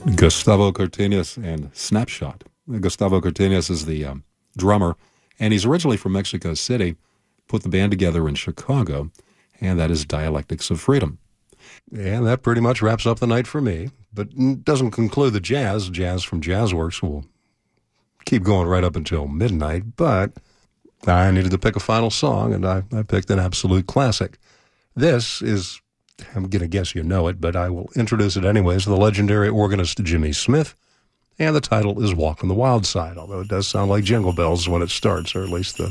Gustavo Cardenas and Snapshot. Gustavo Cardenas is the drummer, and he's originally from Mexico City, put the band together in Chicago, and that is Dialectics of Freedom. And that pretty much wraps up the night for me, but doesn't conclude the jazz. Jazz from Jazzworks will keep going right up until midnight, but I needed to pick a final song, and I picked an absolute classic. This is, I'm going to guess you know it, but I will introduce it anyways, the legendary organist Jimmy Smith, and the title is Walk on the Wild Side, although it does sound like Jingle Bells when it starts, or at least the